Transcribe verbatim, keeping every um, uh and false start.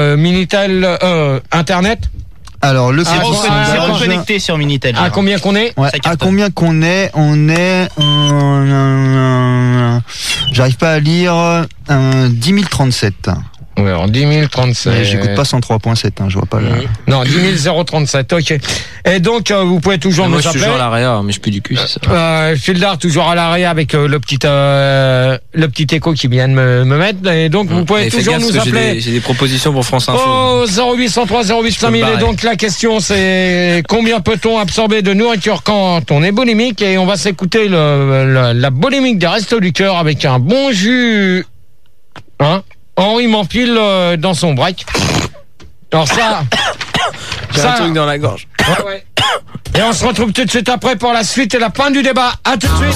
euh, Minitel, euh, Internet. Alors le Zéro, petit conne- zéro sondage- connecté sur Minitel. À combien qu'on est? Ouais, Ça à cartonne. combien qu'on est On est. euh, J'arrive pas à lire. Euh, dix mille trente-sept. Ouais, en dix mille trente-sept. Mais j'écoute pas cent trois point sept, hein, je vois pas là. Non, dix mille trente-sept, ok. Et donc, euh, vous pouvez toujours Moi, nous je suis appeler. toujours à l'arrière, mais je pue du cul, c'est ça. Euh, Fildar toujours à l'arrière avec euh, le petit euh, le petit écho qui vient de me, me mettre. Et donc, vous pouvez Et fais toujours gaffe, nous parce que j'ai appeler. des- J'ai des propositions pour France Info. Oh, zéro huit cent trois zéro huit cinq mille. me Et barrer. donc, la question, c'est combien peut-on absorber de nourriture quand on est boulimique? Et on va s'écouter le, le- la boulimique des Restos du Cœur avec un bon jus. Hein? Henri m'empile euh, dans son break. Alors ça, J'ai ça- un truc dans la gorge. ouais, ouais. Et on se retrouve tout de suite après pour la suite et la fin du débat. À tout de suite.